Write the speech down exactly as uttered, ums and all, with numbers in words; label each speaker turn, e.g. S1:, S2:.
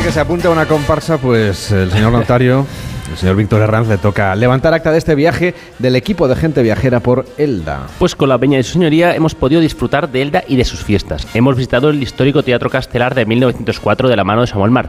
S1: de que se apunte a una comparsa, pues el señor notario, el señor Víctor Herranz, le toca levantar acta de este viaje del equipo de gente viajera por Elda.
S2: Pues con la veña de su señoría hemos podido disfrutar de Elda y de sus fiestas. Hemos visitado el histórico Teatro Castelar de mil novecientos cuatro de la mano de Samuel Martí.